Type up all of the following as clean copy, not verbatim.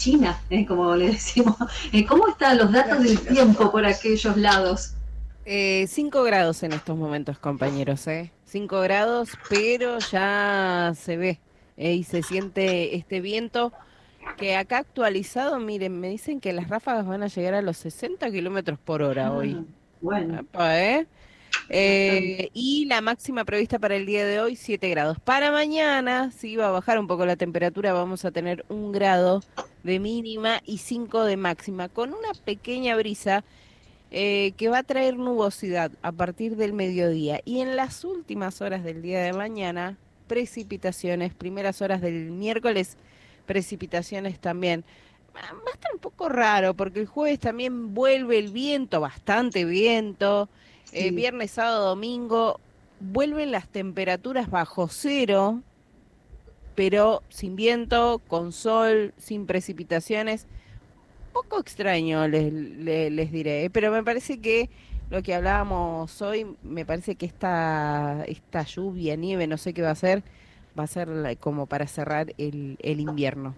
China, como le decimos. ¿Cómo están los datos del tiempo por aquellos lados? 5 grados en estos momentos, compañeros, 5 grados, pero ya se ve y se siente este viento que acá actualizado, miren, me dicen que las ráfagas van a llegar a los 60 kilómetros por hora hoy. Ah, bueno, Apa, ¿eh? bastante. Y la máxima prevista para el día de hoy, 7 grados. Para mañana, sí va a bajar un poco la temperatura, vamos a tener 1 grado de mínima y 5 de máxima, con una pequeña brisa que va a traer nubosidad a partir del mediodía. Y en las últimas horas del día de mañana, precipitaciones, primeras horas del miércoles, precipitaciones también. Va a estar un poco raro porque el jueves también vuelve el viento, bastante viento. Sí, Viernes, sábado, domingo, vuelven las temperaturas bajo cero, pero sin viento, con sol, sin precipitaciones. Poco extraño, les diré, pero me parece que lo que hablábamos hoy, me parece que esta lluvia, nieve, no sé qué va a ser como para cerrar el invierno.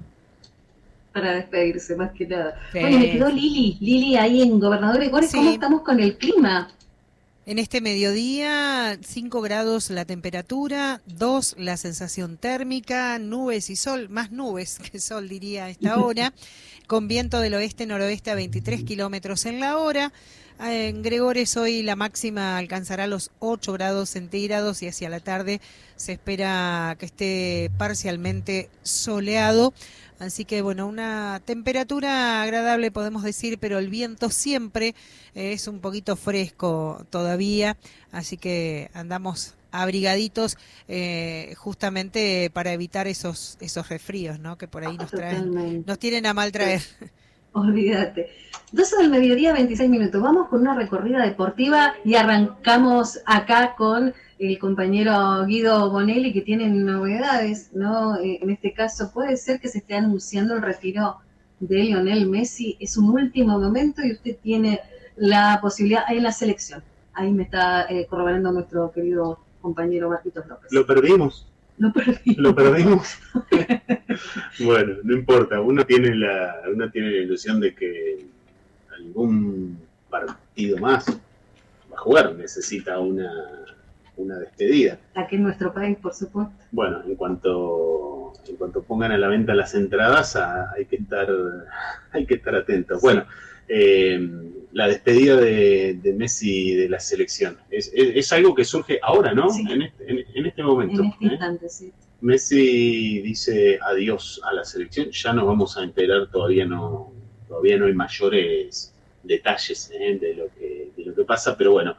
para despedirse más que nada. Bueno, me Sí, quedó sí, sí. Lili ahí en Gobernador Gores. ¿Cómo Sí, estamos con el clima? en este mediodía, 5 grados la temperatura, 2 la sensación térmica, nubes y sol, más nubes que sol diría a esta hora, con viento del oeste-noroeste a 23 kilómetros en la hora. En Gregores hoy la máxima alcanzará los 8 grados centígrados y hacia la tarde se espera que esté parcialmente soleado. Así que bueno, una temperatura agradable podemos decir, pero el viento siempre es un poquito fresco todavía, así que andamos abrigaditos justamente para evitar esos resfríos, ¿no? Que por ahí nos traen, Totalmente. nos tienen a mal traer. Olvídate. 12 del mediodía, 26 minutos. Vamos con una recorrida deportiva y arrancamos acá con el compañero Guido Bonelli, que tiene novedades, ¿no? En este caso, puede ser que se esté anunciando el retiro de Lionel Messi. Es un último momento y usted tiene la posibilidad en la selección. Ahí me está corroborando nuestro querido compañero Marquitos López. Lo perdimos, Lo lo perdimos. perdimos. Bueno, no importa, uno tiene la ilusión de que algún partido más va a jugar, necesita una despedida. Aquí en nuestro país, por supuesto. Bueno, en cuanto pongan a la venta las entradas, hay que estar atentos. Bueno, la despedida de Messi de la selección es algo que surge ahora, ¿no? Sí. En este momento. En este instante, sí. Messi dice adiós a la selección, ya nos vamos a enterar, todavía no hay mayores detalles de lo que pasa, pero bueno,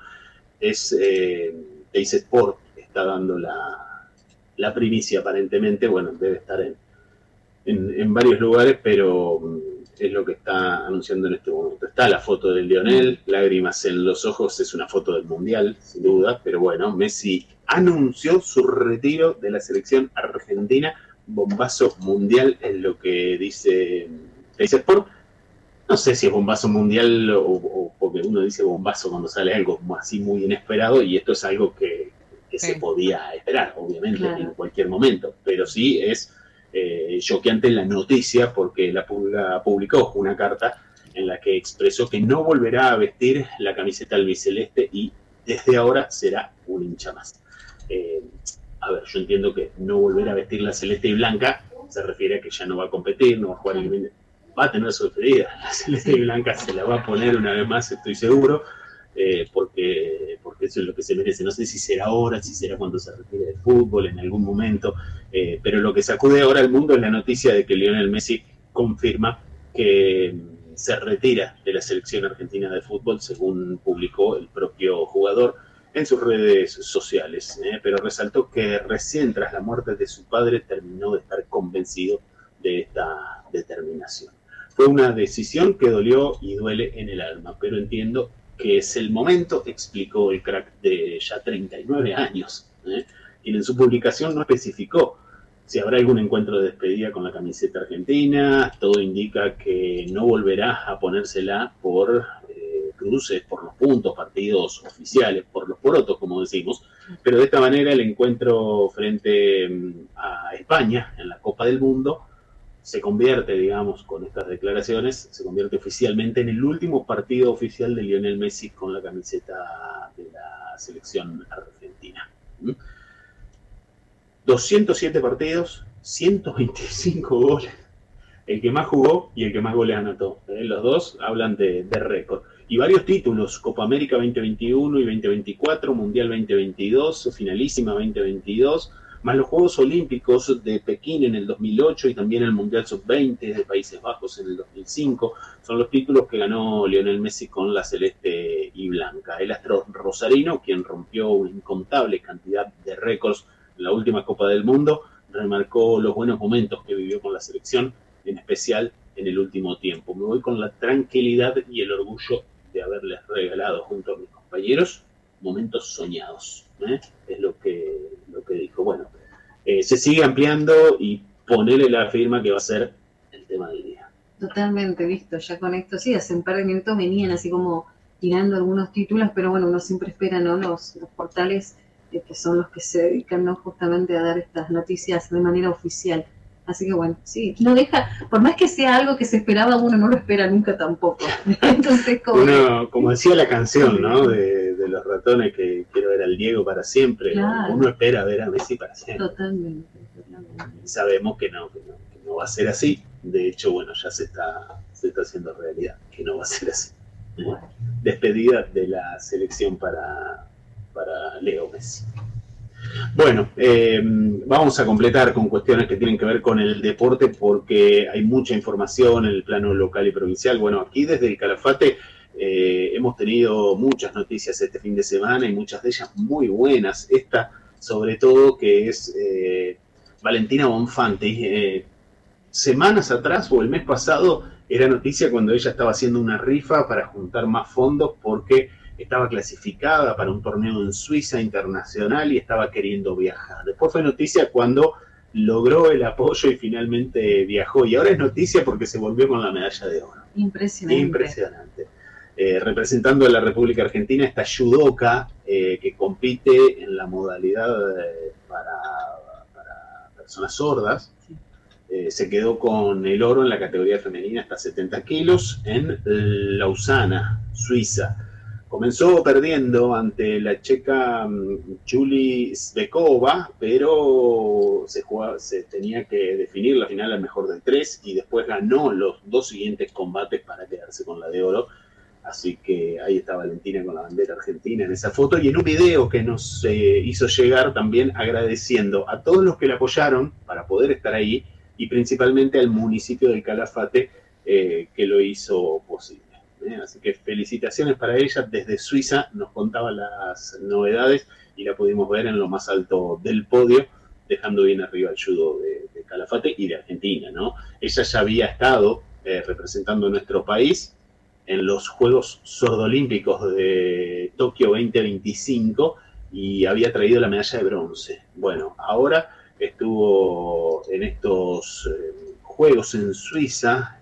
Teis Sport está dando la primicia aparentemente, bueno, debe estar en varios lugares, pero es lo que está anunciando en este momento. Está la foto de Lionel, lágrimas en los ojos, es una foto del Mundial, sin duda, pero bueno, Messi anunció su retiro de la selección argentina, bombazo mundial, es lo que dice Sport. No sé si es bombazo mundial o porque uno dice bombazo cuando sale algo así muy inesperado, y esto es algo que se Sí. podía esperar, obviamente, Claro. en cualquier momento, pero sí es choqueante la noticia porque la publicó una carta en la que expresó que no volverá a vestir la camiseta albiceleste y desde ahora será un hincha más. Eh, a ver, yo entiendo que no volver a vestir la celeste y blanca se refiere a que ya no va a competir, no va a jugar el, va a tener su despedida. La celeste y blanca se la va a poner una vez más, estoy seguro, porque eso es lo que se merece. No sé si será ahora, si será cuando se retire del fútbol, en algún momento, pero lo que sacude ahora al mundo es la noticia de que Lionel Messi confirma que se retira de la selección argentina de fútbol, según publicó el propio jugador en sus redes sociales, pero resaltó que recién tras la muerte de su padre terminó de estar convencido de esta determinación. Fue una decisión que dolió y duele en el alma, pero entiendo que es el momento, explicó el crack de ya 39 años, quien en su publicación no especificó si habrá algún encuentro de despedida con la camiseta argentina. Todo indica que no volverá a ponérsela por cruces, por los puntos, partidos oficiales, por los porotos, como decimos, pero de esta manera el encuentro frente a España en la Copa del Mundo se convierte, digamos, con estas declaraciones, se convierte oficialmente en el último partido oficial de Lionel Messi con la camiseta de la selección argentina. 207 partidos, 125 goles, el que más jugó y el que más goles anotó. Los dos hablan de récord. Y varios títulos, Copa América 2021 y 2024, Mundial 2022, Finalísima 2022, más los Juegos Olímpicos de Pekín en el 2008 y también el Mundial Sub-20 de Países Bajos en el 2005. Son los títulos que ganó Lionel Messi con la celeste y blanca. El astro rosarino, quien rompió una incontable cantidad de récords en la última Copa del Mundo, remarcó los buenos momentos que vivió con la selección, en especial en el último tiempo. Me voy con la tranquilidad y el orgullo de haberles regalado junto a mis compañeros momentos soñados. Es lo que dijo. Bueno, se sigue ampliando y ponerle la firma que va a ser el tema del día. Totalmente, visto, ya con esto sí, hace un par de minutos venían así como tirando algunos títulos, pero bueno, uno siempre espera, ¿no? Los portales que son los que se dedican, ¿no? Justamente a dar estas noticias de manera oficial. Así que bueno, sí, no deja, por más que sea algo que se esperaba, uno no lo espera nunca tampoco. Entonces, como decía la canción, ¿no? De los ratones, que quiero ver al Diego para siempre. Claro. Uno espera ver a Messi para siempre. Totalmente. Y sabemos que no va a ser así. De hecho, bueno, ya se está haciendo realidad, que no va a ser así. Bueno. Despedida de la selección para Leo Messi. Bueno, vamos a completar con cuestiones que tienen que ver con el deporte porque hay mucha información en el plano local y provincial. Bueno, aquí desde el Calafate hemos tenido muchas noticias este fin de semana y muchas de ellas muy buenas. Esta, sobre todo, que es Valentina Bonfanti. Semanas atrás o el mes pasado era noticia cuando ella estaba haciendo una rifa para juntar más fondos porque estaba clasificada para un torneo en Suiza internacional y estaba queriendo viajar. Después fue noticia cuando logró el apoyo y finalmente viajó. Y ahora es noticia porque se volvió con la medalla de oro. Impresionante. Representando a la República Argentina está judoka que compite en la modalidad para personas sordas. Sí. Se quedó con el oro en la categoría femenina hasta 70 kilos en Lausana, Suiza. Comenzó perdiendo ante la checa Julie Svekova, pero se tenía que definir la final al mejor de 3 y después ganó los 2 siguientes combates para quedarse con la de oro. Así que ahí está Valentina con la bandera argentina en esa foto y en un video que nos hizo llegar también agradeciendo a todos los que la apoyaron para poder estar ahí y principalmente al municipio del Calafate que lo hizo posible. Así que felicitaciones para ella. Desde Suiza nos contaba las novedades y la pudimos ver en lo más alto del podio, dejando bien arriba el judo de Calafate y de Argentina, ¿no? Ella ya había estado representando a nuestro país en los Juegos Sordolímpicos de Tokio 2025 y había traído la medalla de bronce. Bueno, ahora estuvo en estos Juegos en Suiza,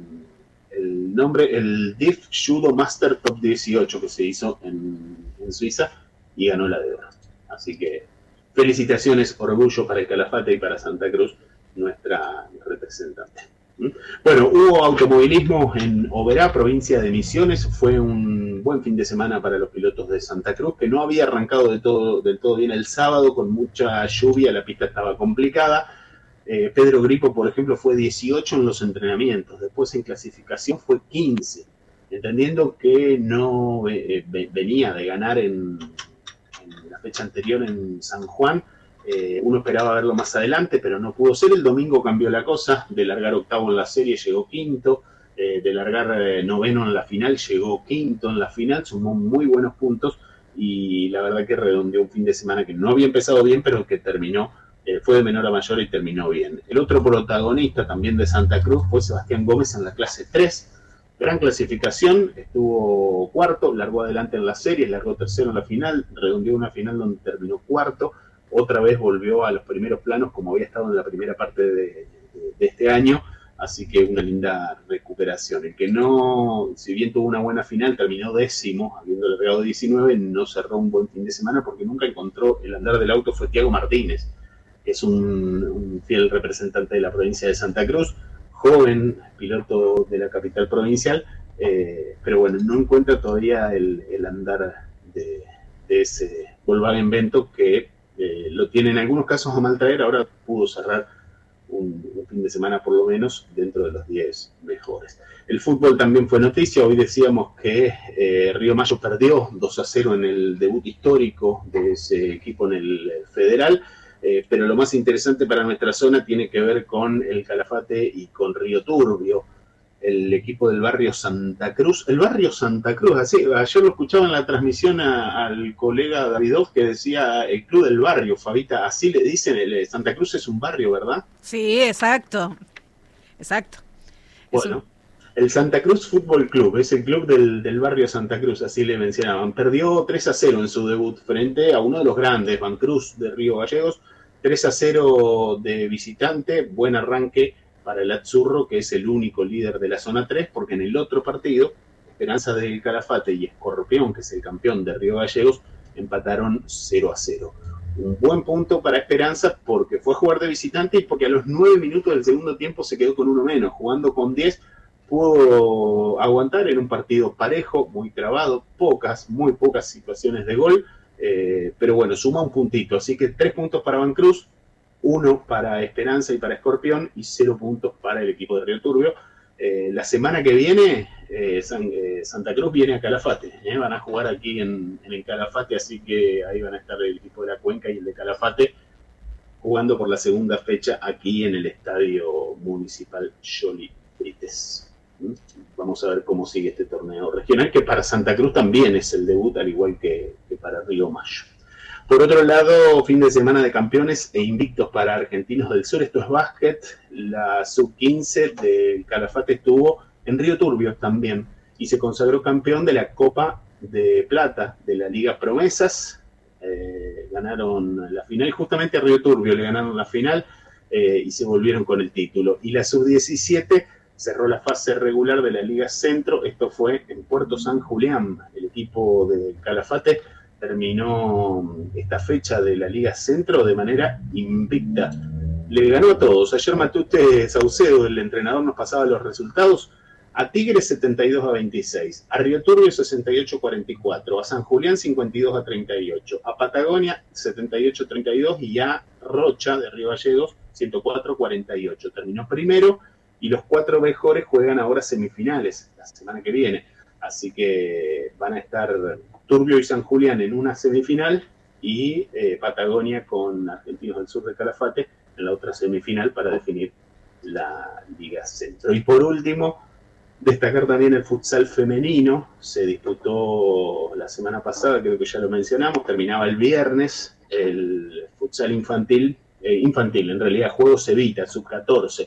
el nombre, el DIF Judo Master Top 18 que se hizo en Suiza y ganó la de oro. Así que felicitaciones, orgullo para el Calafate y para Santa Cruz, nuestra representante. Bueno, hubo automovilismo en Oberá, provincia de Misiones. Fue un buen fin de semana para los pilotos de Santa Cruz, que no había arrancado del todo bien el sábado, con mucha lluvia, la pista estaba complicada. Pedro Gripo, por ejemplo, fue 18 en los entrenamientos, después en clasificación fue 15, entendiendo que no venía de ganar en la fecha anterior en San Juan. Uno esperaba verlo más adelante, pero no pudo ser. El domingo cambió la cosa, de largar octavo en la serie llegó quinto, de largar noveno en la final llegó quinto en la final, sumó muy buenos puntos y la verdad que redondeó un fin de semana que no había empezado bien, pero que terminó, fue de menor a mayor y terminó bien. El otro protagonista también de Santa Cruz fue Sebastián Gómez en la clase 3, gran clasificación, estuvo cuarto, largó adelante en la serie, largó tercero en la final, redondeó una final donde terminó cuarto. Otra vez volvió a los primeros planos como había estado en la primera parte de este año, así que una linda recuperación. El que no, si bien tuvo una buena final, terminó décimo, habiendo largado 19, no cerró un buen fin de semana porque nunca encontró el andar del auto, fue Tiago Martínez, que es un fiel representante de la provincia de Santa Cruz. joven piloto de la capital provincial, pero bueno, no encuentra todavía el andar de ese Volkswagen Vento que lo tiene en algunos casos a mal traer. Ahora pudo cerrar un fin de semana por lo menos dentro de los 10 mejores. El fútbol también fue noticia. Hoy decíamos que Río Mayo perdió 2-0 en el debut histórico de ese equipo en el Federal, pero lo más interesante para nuestra zona tiene que ver con el Calafate y con Río Turbio, el equipo del barrio Santa Cruz. El barrio Santa Cruz, así, ayer lo escuchaba en la transmisión al colega Davidov que decía el club del barrio, Fabita, así le dicen, Santa Cruz es un barrio, ¿verdad? Sí, exacto. Bueno, el Santa Cruz Fútbol Club, es el club del barrio Santa Cruz, así le mencionaban. Perdió 3-0 en su debut frente a uno de los grandes, Vancruz de Río Gallegos, 3-0 de visitante, buen arranque para el Azzurro, que es el único líder de la zona 3, porque en el otro partido, Esperanza del Calafate y Escorpión, que es el campeón de Río Gallegos, empataron 0-0. Un buen punto para Esperanza porque fue a jugar de visitante y porque a los 9 minutos del segundo tiempo se quedó con uno menos. Jugando con 10 pudo aguantar en un partido parejo, muy trabado, muy pocas situaciones de gol, pero bueno, suma un puntito. Así que 3 puntos para Vancruz, 1 para Esperanza y para Escorpión y 0 puntos para el equipo de Río Turbio. La semana que viene Santa Cruz viene a Calafate, van a jugar aquí en el Calafate, así que ahí van a estar el equipo de la Cuenca y el de Calafate jugando por la segunda fecha aquí en el Estadio Municipal Joli Brites. Vamos a ver cómo sigue este torneo regional, que para Santa Cruz también es el debut, al igual que para Río Mayo. Por otro lado, fin de semana de campeones e invictos para Argentinos del Sur. Esto es básquet. La sub-15 del Calafate estuvo en Río Turbio también y se consagró campeón de la Copa de Plata de la Liga Promesas. Ganaron la final, justamente a Río Turbio le ganaron la final y se volvieron con el título. Y la sub-17 cerró la fase regular de la Liga Centro. Esto fue en Puerto San Julián. El equipo de Calafate terminó esta fecha de la Liga Centro de manera invicta. Le ganó a todos. Ayer Matute Saucedo, el entrenador, nos pasaba los resultados. A Tigres 72-26, a Río Turbio 68-44, a San Julián 52-38, a Patagonia 78-32 y a Rocha de Río Gallegos 104-48. Terminó primero y los 4 mejores juegan ahora semifinales la semana que viene. Así que van a estar Turbio y San Julián en una semifinal y Patagonia con Argentinos del Sur de Calafate en la otra semifinal para definir la Liga Centro. Y por último, destacar también el futsal femenino. Se disputó la semana pasada, creo que ya lo mencionamos, terminaba el viernes el futsal infantil en realidad Juegos Evita, sub-14,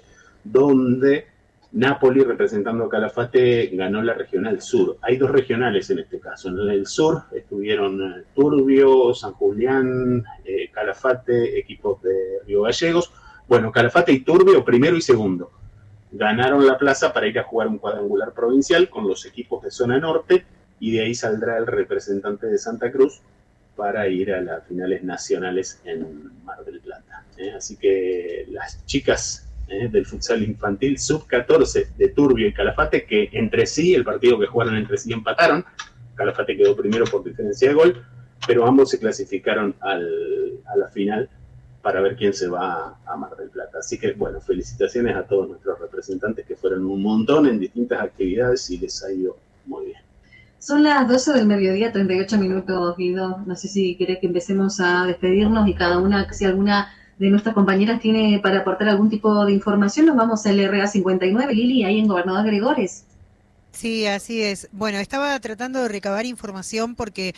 donde Napoli, representando a Calafate, ganó la Regional Sur. Hay 2 regionales en este caso. En el sur estuvieron Turbio, San Julián, Calafate, equipos de Río Gallegos. Bueno, Calafate y Turbio, primero y segundo, ganaron la plaza para ir a jugar un cuadrangular provincial con los equipos de zona norte y de ahí saldrá el representante de Santa Cruz para ir a las finales nacionales en Mar del Plata. Así que las chicas del futsal infantil sub-14 de Turbio y Calafate, que entre sí, el partido que jugaron entre sí empataron, Calafate quedó primero por diferencia de gol, pero ambos se clasificaron a la final para ver quién se va a Mar del Plata. Así que, bueno, felicitaciones a todos nuestros representantes que fueron un montón en distintas actividades y les ha ido muy bien. Son las 12 del mediodía, 38 minutos, Guido. No sé si querés que empecemos a despedirnos y cada una, si alguna de nuestras compañeras tiene para aportar algún tipo de información, nos vamos al RA 59, Lili, ahí en Gobernador Gregores. Sí, así es. Bueno, estaba tratando de recabar información porque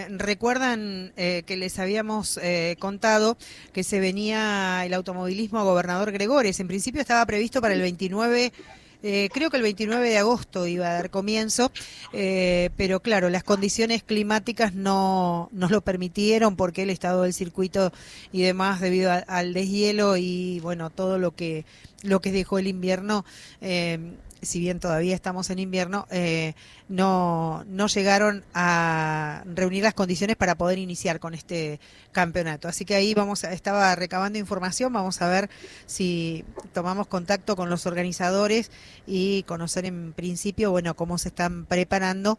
recuerdan que les habíamos contado que se venía el automovilismo a Gobernador Gregores. En principio estaba previsto para el 29, creo que el 29 de agosto iba a dar comienzo, pero claro, las condiciones climáticas no nos lo permitieron porque el estado del circuito y demás debido al deshielo y bueno, todo lo que dejó el invierno si bien todavía estamos en invierno, no llegaron a reunir las condiciones para poder iniciar con este campeonato. Así que ahí estaba recabando información, vamos a ver si tomamos contacto con los organizadores y conocer en principio, bueno, cómo se están preparando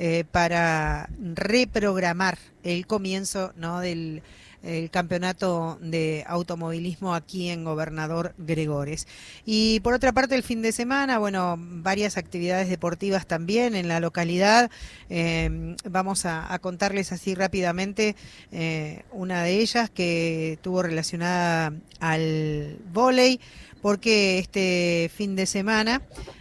para reprogramar el comienzo, ¿no?, del el campeonato de automovilismo aquí en Gobernador Gregores. Y por otra parte, el fin de semana, bueno, varias actividades deportivas también en la localidad. Vamos a contarles así rápidamente una de ellas que estuvo relacionada al vóley, porque este fin de semana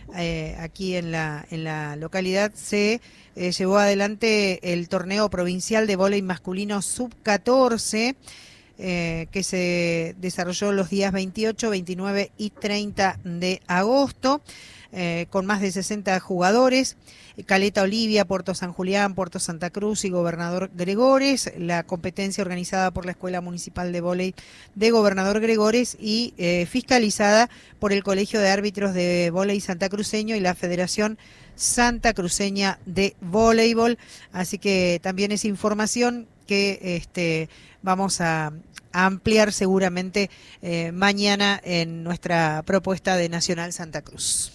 aquí en la localidad se llevó adelante el torneo provincial de vóley masculino sub-14 que se desarrolló los días 28, 29 y 30 de agosto con más de 60 jugadores. Caleta Olivia, Puerto San Julián, Puerto Santa Cruz y Gobernador Gregores, la competencia organizada por la Escuela Municipal de Vóley de Gobernador Gregores y fiscalizada por el Colegio de Árbitros de Vóley Santacruceño y la Federación Santa Cruceña de Voleibol. Así que también es información que vamos a ampliar seguramente mañana en nuestra propuesta de Nacional Santa Cruz.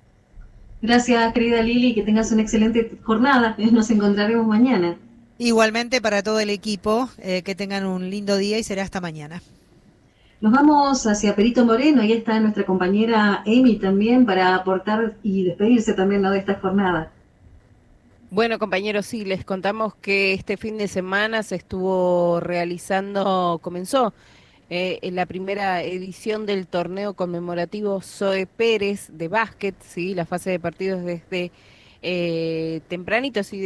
Gracias, querida Lili, que tengas una excelente jornada. Nos encontraremos mañana. Igualmente para todo el equipo, que tengan un lindo día y será hasta mañana. Nos vamos hacia Perito Moreno, ahí está nuestra compañera Amy también para aportar y despedirse también, ¿no?, de esta jornada. Bueno, compañeros, sí, les contamos que este fin de semana se estuvo realizando, comenzó en la primera edición del torneo conmemorativo Zoe Pérez de básquet, sí, la fase de partidos desde tempranito, sí,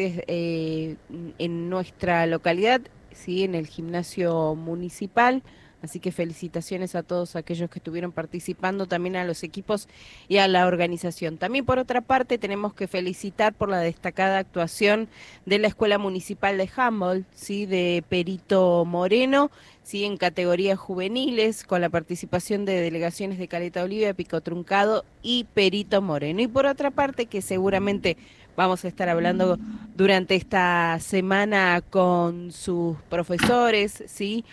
en nuestra localidad, sí, en el gimnasio municipal. Así que felicitaciones a todos aquellos que estuvieron participando, también a los equipos y a la organización. También por otra parte tenemos que felicitar por la destacada actuación de la Escuela Municipal de Handball, ¿sí?, de Perito Moreno, ¿sí?, en categorías juveniles, con la participación de delegaciones de Caleta Olivia, Pico Truncado y Perito Moreno. Y por otra parte, que seguramente vamos a estar hablando durante esta semana con sus profesores, ¿sí?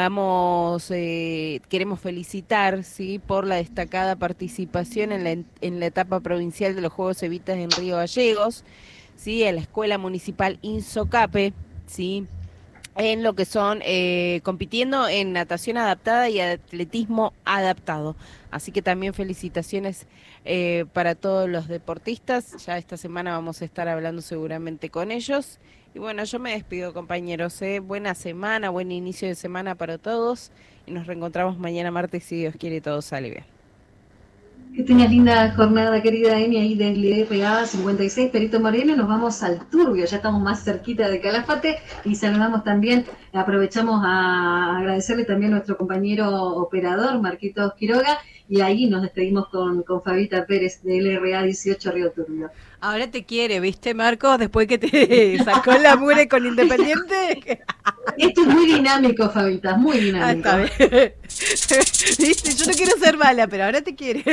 Queremos felicitar, ¿sí?, por la destacada participación en la etapa provincial de los Juegos Evitas en Río Gallegos, ¿sí?, a la Escuela Municipal Insocape, ¿sí?, en lo que son compitiendo en natación adaptada y atletismo adaptado. Así que también felicitaciones para todos los deportistas. Ya esta semana vamos a estar hablando seguramente con ellos. Y bueno, yo me despido, compañeros. Buena semana, buen inicio de semana para todos. Y nos reencontramos mañana martes, si Dios quiere, todo sale bien. Que tengas linda jornada, querida Emi, ahí de Pegada 56, Perito Moreno. Nos vamos al Turbio, ya estamos más cerquita de Calafate y saludamos también, aprovechamos a agradecerle también a nuestro compañero operador, Marquitos Quiroga, y ahí nos despedimos con Fabita Pérez de LRA 18 Río Turbio. Ahora te quiere, ¿viste, Marcos? Después que te sacó la mugre con Independiente. Esto es muy dinámico, Fabita, muy dinámico. Ah, está bien. ¿Viste? Yo no quiero ser mala, pero ahora te quiere.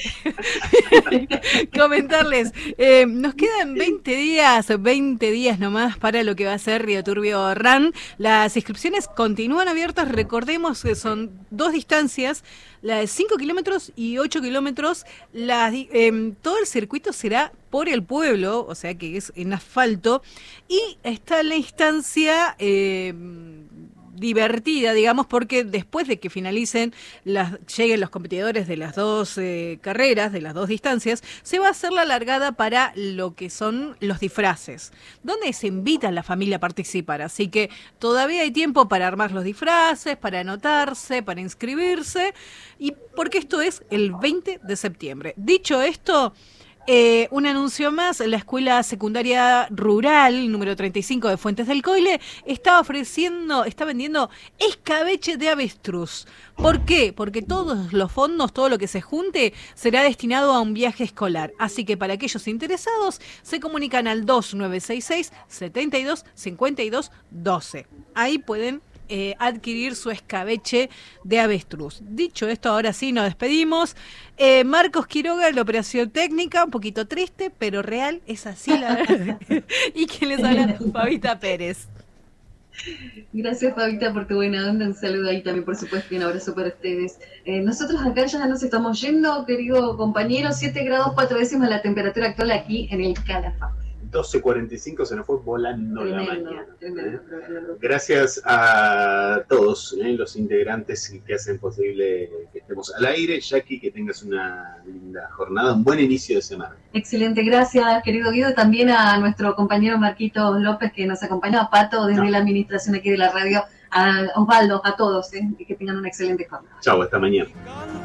Comentarles, nos quedan 20 días nomás para lo que va a ser Río Turbio Run. Las inscripciones continúan abiertas, recordemos que son 2 distancias, la de 5 kilómetros y 8 kilómetros. Todo el circuito será por el pueblo, o sea que es en asfalto, y está la instancia divertida, digamos, porque después de que finalicen, lleguen los competidores de las 2 carreras, de las 2 distancias, se va a hacer la largada para lo que son los disfraces, donde se invita a la familia a participar. Así que todavía hay tiempo para armar los disfraces, para anotarse, para inscribirse, y porque esto es el 20 de septiembre. Dicho esto, un anuncio más, la Escuela Secundaria Rural número 35 de Fuentes del Coile está vendiendo escabeche de avestruz. ¿Por qué? Porque todos los fondos, todo lo que se junte, será destinado a un viaje escolar. Así que para aquellos interesados, se comunican al 2966 72 52 12. Ahí pueden adquirir su escabeche de avestruz. Dicho esto, ahora sí nos despedimos. Marcos Quiroga, la operación técnica, un poquito triste, pero real, es así la verdad. Y quien les habla, Fabita Pérez. Gracias, Fabita, por tu buena onda. Un saludo ahí también, por supuesto, y un abrazo para ustedes. Nosotros acá ya nos estamos yendo, querido compañero. 7 grados 4 décimas la temperatura actual aquí en el Calafate. 12:45 se nos fue volando la mañana. Tremendo. Gracias a todos los integrantes que hacen posible que estemos al aire. Jackie, que tengas una linda jornada, un buen inicio de semana. Excelente, gracias, querido Guido. También a nuestro compañero Marquitos López, que nos acompañó, a Pato, desde la administración aquí de la radio, a Osvaldo, a todos, y que tengan una excelente jornada. Chau, hasta mañana.